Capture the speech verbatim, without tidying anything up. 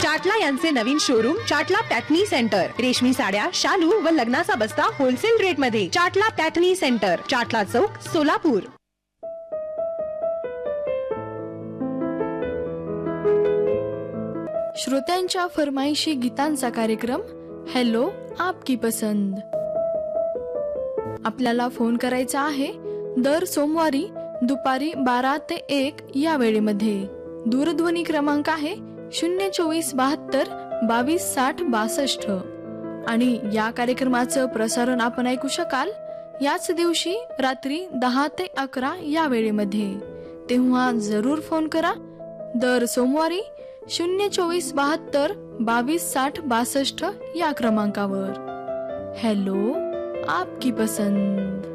चाटला यांचे नवीन showroom चाटला पॅटनी centre. रेशमी साड्या, शालू व लग्नाचा बस्ता होलसेल रेट मध्ये. चाटला पॅटनी सेंटर, चाटला चौक, सोलापूर. श्रोत्यांच्या फरमाईशी गीतांचा कार्यक्रम हॅलो आपकी पसंद. आपल्याला फोन करायचा आहे दर सोमवारी दुपारी बारा ते एक या वेळेमध्ये. दूरध्वनी क्रमांक आहे शून्य चोवीस बहात्तर बावीस साठ बासष्ट. आणि या कार्यक्रमाचं प्रसारण आपण ऐकू शकाल याच दिवशी रात्री दहा ते अकरा या वेळेमध्ये. तेव्हा जरूर फोन करा दर सोमवारी शून्य चोवीस बहात्तर बावीस साठ बासष्ट या क्रमांकावर. हॅलो आपकी पसंद.